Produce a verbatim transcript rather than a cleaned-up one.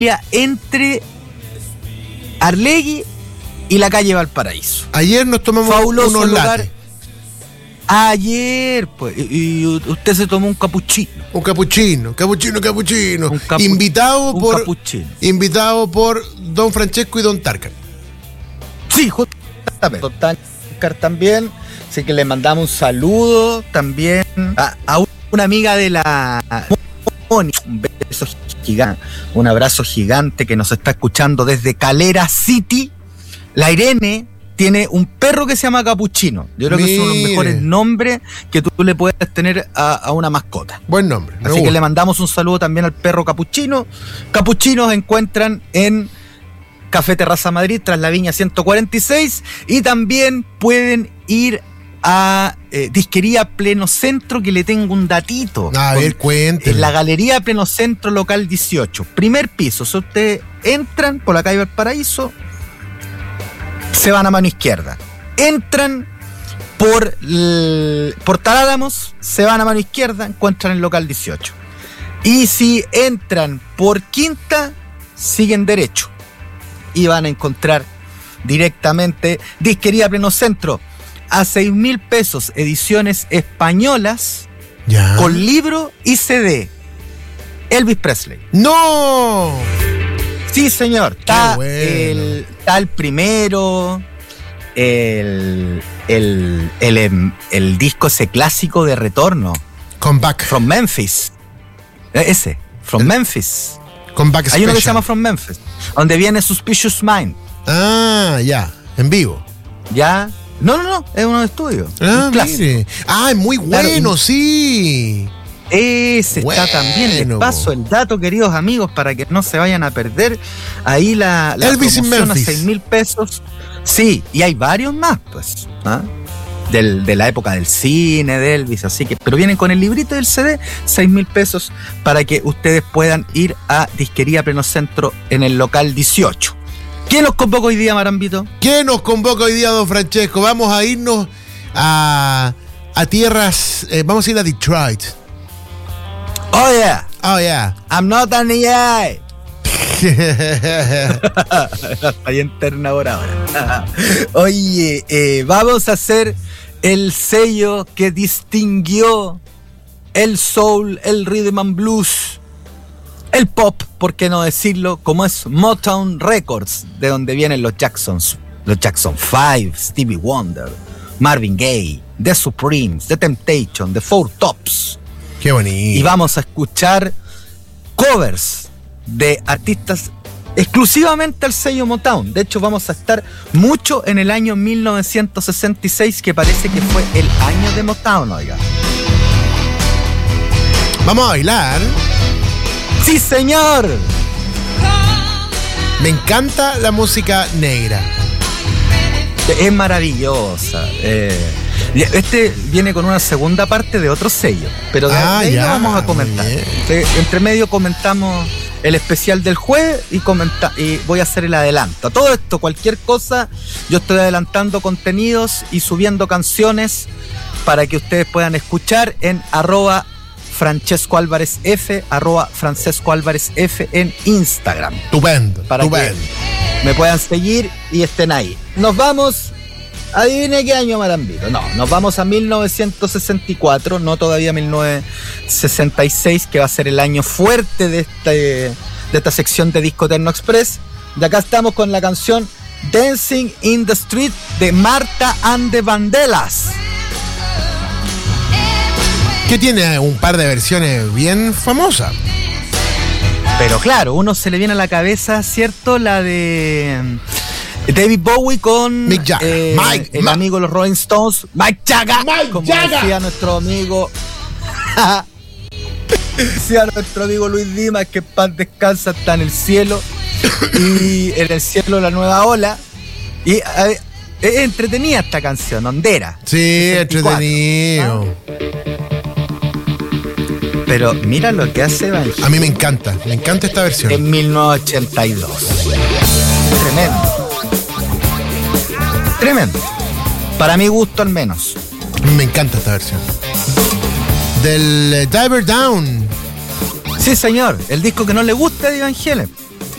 entre Arlegui y la calle Valparaíso. Ayer nos tomamos Fabuloso unos lugar. lates. Ayer, pues, y, y usted se tomó un capuchino. Un capuchino, capuchino, capuchino. Un capu- invitado un por capuchino. invitado por Don Francesco y Don Tarkan. Sí, justamente. Don Tarkan también. Así que le mandamos un saludo también a, a una amiga de la Moni. Un beso gigante, un abrazo gigante que nos está escuchando desde Calera City. La Irene tiene un perro que se llama Capuchino. Yo creo que es uno de los mejores nombres que tú le puedes tener a, a una mascota. Buen nombre. Así gusta. Que le mandamos un saludo también al perro Capuchino. Capuchinos encuentran en Café Terraza Madrid, tras la Viña ciento cuarenta y seis. Y también pueden ir a eh, Disquería Pleno Centro, que le tengo un datito. A ver, cuénteme. En la Galería Pleno Centro, local dieciocho. Primer piso. Si ustedes entran por la calle Valparaíso, se van a mano izquierda. Entran por el Portal Álamos, se van a mano izquierda, encuentran el local dieciocho. Y si entran por Quinta, siguen derecho y van a encontrar directamente Disquería Pleno Centro. A seis mil pesos, ediciones españolas, ya, con libro y C D. Elvis Presley. ¡No! Sí, señor. Está, bueno. el, está el primero, el, el, el, el disco ese clásico de retorno. Come Back. From Memphis. Ese, From el, Memphis. Come Back. Hay uno que se llama From Memphis, donde viene Suspicious Mind. Ah, ya, en vivo. ¿Ya? No, no, no, es uno de estudio. Ah, un clásico. mire. Ah, es muy bueno, claro, sí. Ese bueno, está también. Les paso el dato, queridos amigos, para que no se vayan a perder. Ahí la, la Elvis promoción a Memphis. seis mil pesos. Sí, y hay varios más, pues. ¿Ah? Del, de la época del cine, de Elvis, así que, pero vienen con el librito del C D, seis mil pesos para que ustedes puedan ir a Disquería Pleno Centro en el local dieciocho. ¿Quién nos convoca hoy día, Marambito? ¿Quién nos convoca hoy día, don Francesco? Vamos a irnos a, a tierras, eh, vamos a ir a Detroit. Oh yeah. Oh yeah. I'm not an A I. Está bien interna ahora. Oye, eh, vamos a hacer el sello que distinguió el soul, el rhythm and blues, el pop, por qué no decirlo, como es Motown Records, de donde vienen los Jacksons, los Jackson five, Stevie Wonder, Marvin Gaye, The Supremes, The Temptation, The Four Tops. Qué bonito. Y vamos a escuchar covers de artistas exclusivamente al sello Motown. De hecho, vamos a estar mucho en el año mil novecientos sesenta y seis, que parece que fue el año de Motown, oiga. Vamos a bailar. ¡Sí, señor! Me encanta la música negra. Es maravillosa. Eh, este viene con una segunda parte de otro sello, pero de, ah, de ahí ya, lo vamos a comentar. De, entre medio comentamos el especial del jueves y, comenta, y voy a hacer el adelanto. Todo esto, cualquier cosa, yo estoy adelantando contenidos y subiendo canciones para que ustedes puedan escuchar en arroba Francesco Álvarez F, arroba Francesco Álvarez F en Instagram. Estupendo, para estupendo. Que me puedan seguir y estén ahí. Nos vamos, adivine qué año, Marambito. No, nos vamos a mil novecientos sesenta y cuatro, no todavía mil novecientos sesenta y seis, que va a ser el año fuerte de, este, de esta sección de Disco Eterno Express. De acá estamos con la canción Dancing in the Street de Marta and the Vandellas. Que tiene un par de versiones bien famosas. Pero claro, uno se le viene a la cabeza, ¿cierto? La de David Bowie con Mick Jagger. Eh, Mike, el Ma- amigo de los Rolling Stones, Mike Jagger, Mike como Jagger. decía nuestro amigo decía nuestro amigo Luis Dimas, que en paz descansa, está en el cielo, y en el cielo la nueva ola. Y a ver, es entretenida esta canción, hondera. Sí, sesenta y cuatro. entretenido. Pero mira lo que hace Vangelis A mí me encanta, me encanta esta versión. en mil novecientos ochenta y dos. Tremendo. Tremendo. Para mi gusto, al menos. A mí me encanta esta versión. Del eh, Diver Down. Sí, señor. El disco que no le gusta de Van Halen.